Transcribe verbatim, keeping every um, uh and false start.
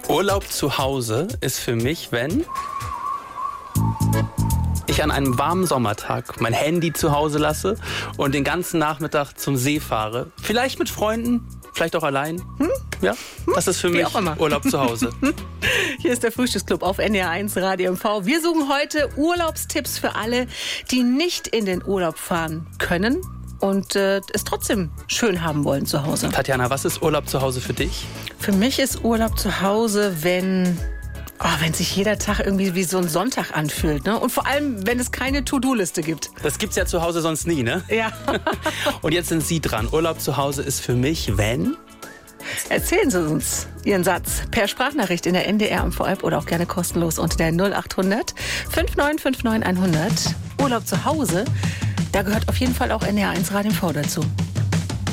Urlaub zu Hause ist für mich, wenn ich an einem warmen Sommertag mein Handy zu Hause lasse und den ganzen Nachmittag zum See fahre. Vielleicht mit Freunden, vielleicht auch allein. Hm? Ja, das ist für Wie mich auch immer. Urlaub zu Hause. Hier ist der Frühstücksclub auf N D R eins Radio M V. Wir suchen heute Urlaubstipps für alle, die nicht in den Urlaub fahren können und äh, es trotzdem schön haben wollen zu Hause. Tatjana, was ist Urlaub zu Hause für dich? Für mich ist Urlaub zu Hause, wenn... Oh, wenn sich jeder Tag irgendwie wie so ein Sonntag anfühlt, ne? Und vor allem, wenn es keine To-Do-Liste gibt. Das gibt's ja zu Hause sonst nie, ne? Ja. Und jetzt sind Sie dran. Urlaub zu Hause ist für mich, wenn... Erzählen Sie uns Ihren Satz per Sprachnachricht in der N D R M V-App oder auch gerne kostenlos unter der null acht hundert fünf neun fünf neun hundert. Urlaub zu Hause, da gehört auf jeden Fall auch N D R eins Radio M V dazu.